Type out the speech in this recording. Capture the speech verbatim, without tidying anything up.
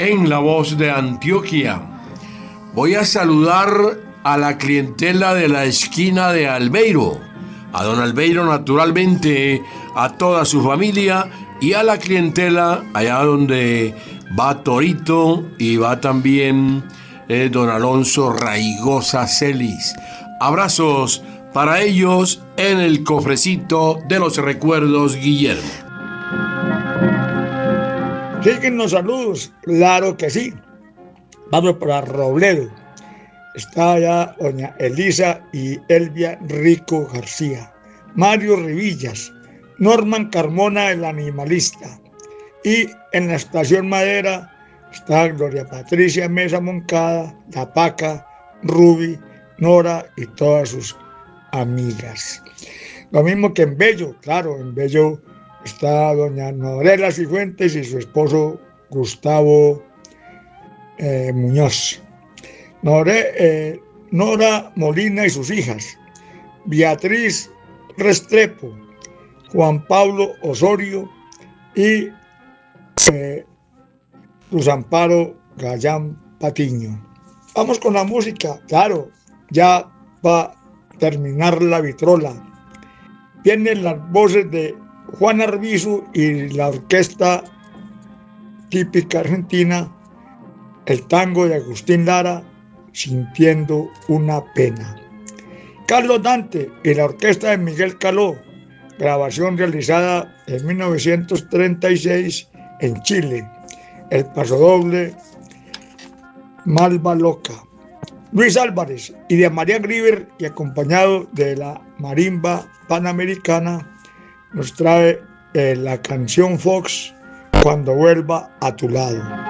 en La Voz de Antioquia. Voy a saludar a la clientela de la esquina de Albeiro, a don Albeiro naturalmente, a toda su familia y a la clientela allá donde va Torito y va también eh, don Alonso Raigosa Celis. Abrazos para ellos en el cofrecito de los recuerdos, Guillermo. Siguen los saludos, claro que sí. Vamos para Robledo. Está allá doña Elisa y Elvia Rico García, Mario Rivillas, Norman Carmona, el animalista. Y en la estación Madera está Gloria Patricia Mesa Moncada, La Paca, Ruby, Nora y todas sus amigas. Lo mismo que en Bello, claro, en Bello está doña Norela Cifuentes y su esposo Gustavo eh, Muñoz. Nore, eh, Nora Molina y sus hijas, Beatriz Restrepo, Juan Pablo Osorio y eh, Luz Amparo Gallán Patiño. Vamos con la música, claro, ya va a terminar la vitrola. Vienen las voces de Juan Arbizu y la orquesta típica argentina, el tango de Agustín Lara, Sintiendo una pena. Carlos Dante y la orquesta de Miguel Caló, grabación realizada en mil novecientos treinta y seis en Chile. El pasodoble Malva Loca. Luis Álvarez y de María Grieber, y acompañado de la marimba panamericana, nos trae eh, la canción Fox, Cuando vuelva a tu lado.